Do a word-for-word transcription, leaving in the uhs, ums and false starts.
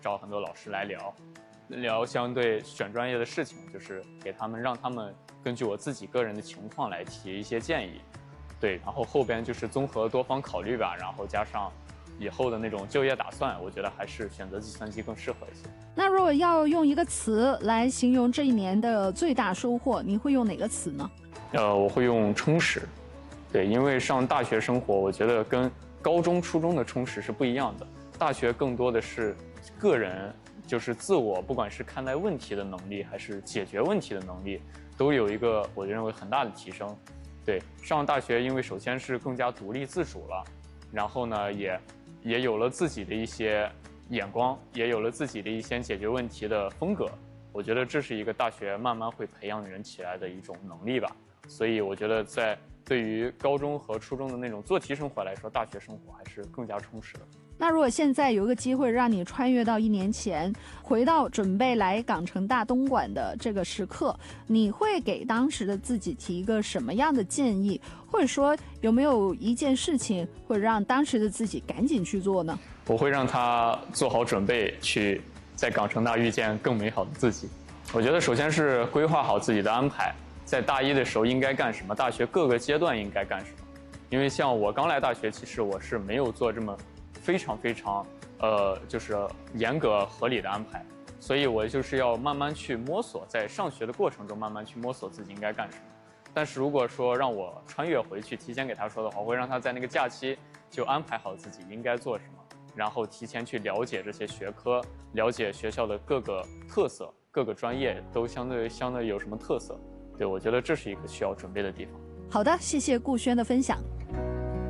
找很多老师来聊，聊相对选专业的事情，就是给他们让他们根据我自己个人的情况来提一些建议。对，然后后边就是综合多方考虑吧，然后加上以后的那种就业打算，我觉得还是选择计算机更适合一些。 那如果要用一个词来形容这一年的最大收获，你会用哪个词呢？ 呃，我会用充实。对，因为上大学生活，我觉得跟高中、初中的充实是不一样的。大学更多的是个人，就是自我，不管是看待问题的能力，还是解决问题的能力，都有一个我认为很大的提升。对，上大学，因为首先是更加独立自主了，然后呢，也也有了自己的一些眼光，也有了自己的一些解决问题的风格。我觉得这是一个大学慢慢会培养人起来的一种能力吧。所以我觉得在对于高中和初中的那种做题生活来说，大学生活还是更加充实的。 那如果现在有一个机会让你穿越到一年前，回到准备来港城大东莞的这个时刻，你会给当时的自己提一个什么样的建议，或者说有没有一件事情会让当时的自己赶紧去做呢？ 我会让他做好准备，去在港城大遇见更美好的自己。我觉得首先是规划好自己的安排，在大一的时候应该干什么，大学各个阶段应该干什么。因为像我刚来大学，其实我是没有做这么非常非常呃就是严格合理的安排，所以我就是要慢慢去摸索，在上学的过程中慢慢去摸索自己应该干什么。但是如果说让我穿越回去提前给他说的话，我会让他在那个假期就安排好自己应该做什么，然后提前去了解这些学科，了解学校的各个特色，各个专业都相对相对有什么特色。对，我觉得这是一个需要准备的地方。 好的，谢谢顾轩的分享。